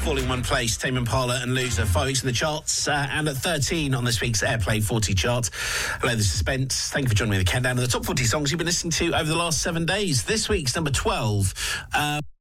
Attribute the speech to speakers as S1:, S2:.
S1: fall in one place. Tame Impala and Loser, 5 weeks in the charts, and at 13 on this week's Airplay 40 chart. Hello, this is Spence. Thank you for joining me in the countdown of the top 40 songs you've been listening to over the last 7 days. This week's number 12.